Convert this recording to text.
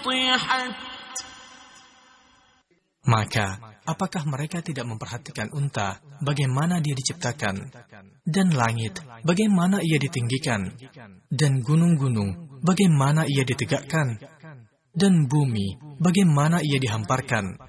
طِيحَتْ. Maka, apakah mereka tidak memperhatikan unta, bagaimana dia diciptakan, dan langit, bagaimana ia ditinggikan, dan gunung-gunung, bagaimana ia ditegakkan, dan bumi, bagaimana ia dihamparkan.